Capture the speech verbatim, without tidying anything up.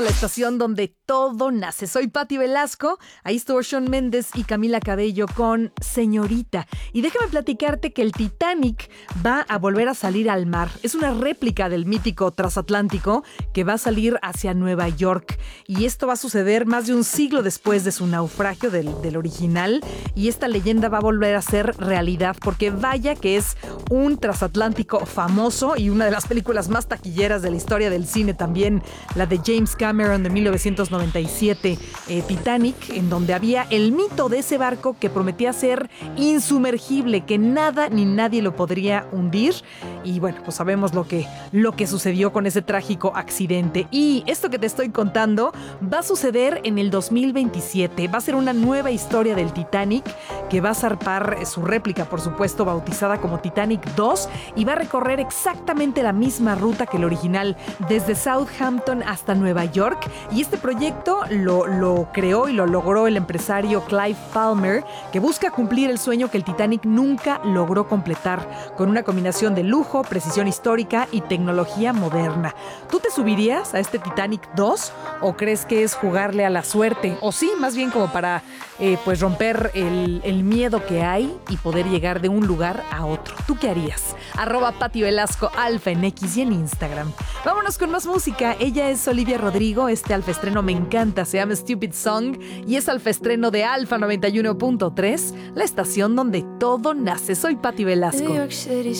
La estación donde todo nace. Soy Patti Velasco. Ahí estuvo Shawn Mendes y Camila Cabello con Señorita. Y déjame platicarte que el Titanic va a volver a salir al mar. Es una réplica del mítico transatlántico que va a salir hacia Nueva York. Y esto va a suceder más de un siglo después de su naufragio del, del original. Y esta leyenda va a volver a ser realidad porque vaya que es un transatlántico famoso y una de las películas más taquilleras de la historia del cine también, la de James Cameron de mil novecientos noventa y siete, eh, Titanic, en donde había el mito de ese barco que prometía ser insumergible, que nada ni nadie lo podría hundir. Y bueno, pues sabemos lo que, lo que sucedió con ese trágico accidente. Y esto que te estoy contando va a suceder en el dos mil veintisiete. Va a ser una nueva historia del Titanic que va a zarpar su réplica, por supuesto, bautizada como Titanic dos, y va a recorrer exactamente la misma ruta que el original, desde Southampton hasta Nueva York. Y este proyecto lo, lo creó y lo logró el empresario Clive Palmer, que busca cumplir el sueño que el Titanic nunca logró completar, con una combinación de lujo, precisión histórica y tecnología moderna. ¿Tú te subirías a este Titanic dos o crees que es jugarle a la suerte? O sí, más bien como para eh, pues romper el, el miedo que hay y poder llegar de un lugar a otro. ¿Tú qué harías? Arroba Patti Velasco Alfa en X y en Instagram. Vámonos con más música. Ella es Olivia Rodrigo. Este alfa estreno me encanta. Se llama Stupid Song y es alfa estreno de Alfa noventa y uno punto tres, la estación donde todo nace. Soy Patti Velasco. New York City